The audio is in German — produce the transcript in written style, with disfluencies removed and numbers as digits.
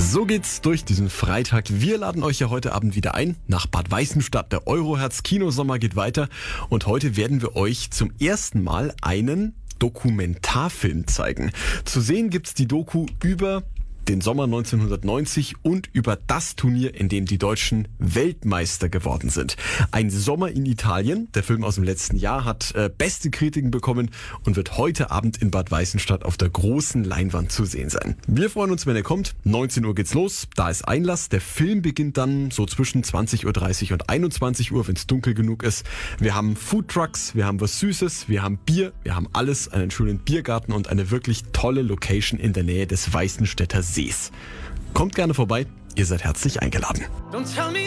So geht's durch diesen Freitag. Wir laden euch ja heute Abend wieder ein nach Bad Weißenstadt. Der Euroherz Kinosommer geht weiter und heute werden wir euch zum ersten Mal einen Dokumentarfilm zeigen. Zu sehen gibt's die Doku über den Sommer 1990 und über das Turnier, in dem die Deutschen Weltmeister geworden sind. Ein Sommer in Italien. Der Film aus dem letzten Jahr hat beste Kritiken bekommen und wird heute Abend in Bad Weißenstadt auf der großen Leinwand zu sehen sein. Wir freuen uns, wenn er kommt. 19 Uhr geht's los. Da ist Einlass. Der Film beginnt dann so zwischen 20.30 Uhr und 21 Uhr, wenn es dunkel genug ist. Wir haben Foodtrucks, wir haben was Süßes, wir haben Bier, wir haben alles, einen schönen Biergarten und eine wirklich tolle Location in der Nähe des Weißenstädter Sees. Kommt gerne vorbei, ihr seid herzlich eingeladen. Don't tell me